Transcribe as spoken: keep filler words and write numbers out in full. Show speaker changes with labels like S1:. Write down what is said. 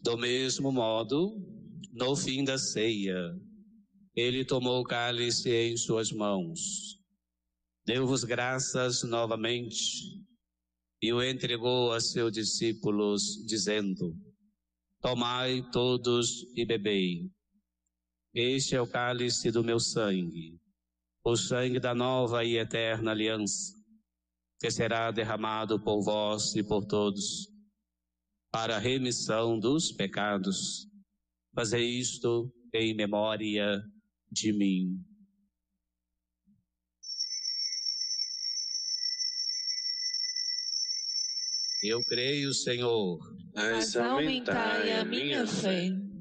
S1: Do mesmo modo, no fim da ceia, ele tomou o cálice em suas mãos, deu-vos graças novamente e o entregou a seus discípulos, dizendo: tomai todos e bebei. Este é o cálice do meu sangue, o sangue da nova e eterna aliança, que será derramado por vós e por todos, para a remissão dos pecados. Fazei isto em memória de mim. Eu creio, Senhor,
S2: mas aumentai a minha fé.